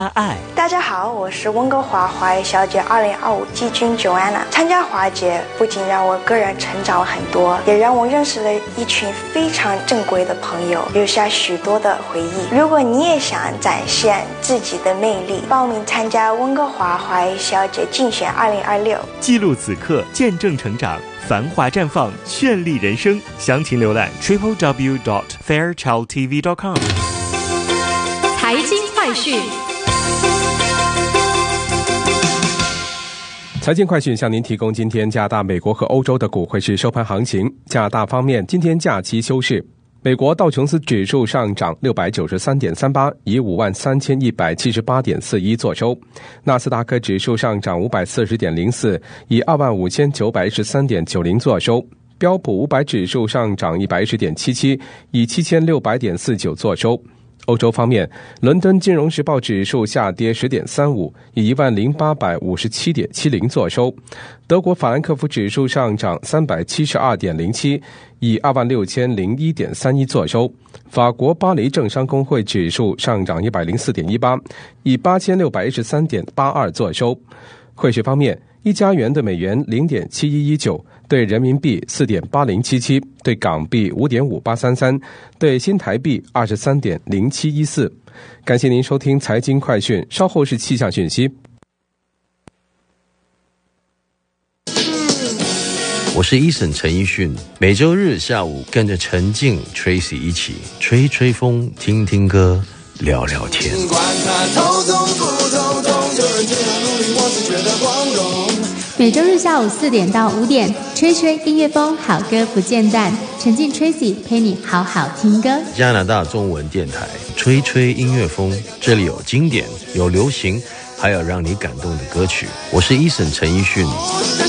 爱。 大家好，我是温哥华华裔小姐2025季军 Joanna。参加华节不仅让我个人成长了很多，也让我认识了一群非常正规的朋友，留下许多的回忆。如果你也想展现自己的魅力，报名参加温哥华华裔小姐竞选2026， 记录此刻，见证成长，繁华绽放，绚丽人生。详情浏览 www.fairchildtv.com。 财经快讯。 财经快讯向您提供今天加拿大、美国和欧洲的股汇市收盘行情。加拿大方面，今天假期休市，美国道琼斯指数上涨 693.38， 以 53,178.41 作收。纳斯达克指数上涨 540.04， 以 25,913.90 作收。标普500指数上涨 110.77， 以 7,600.49 作收。欧洲方面，伦敦金融时报指数下跌 10.35， 以 10,857.70 作收。德国法兰克福指数上涨 372.07， 以 26,001.31 作收。法国巴黎政商工会指数上涨 104.18， 以 8,613.82 作收。汇市方面，一加元对美元 0.7119， 对人民币 4.8077， 对港币 5.5833， 对新台币 23.0714。 感谢您收听财经快讯，稍后是气象讯息。 我是Eason陈奕迅，每周日下午跟着陈静 Tracy 一起吹吹风，听听歌，聊聊天。管他头痛不头痛，有人这样努力，我只觉得光荣。 每周日下午4点到5点，吹吹音乐风，好歌不间断。陈静 Tracy 陪你好好听歌。 加拿大中文电台吹吹音乐风，这里有经典，有流行，还有让你感动的歌曲。我是Eason陈奕迅。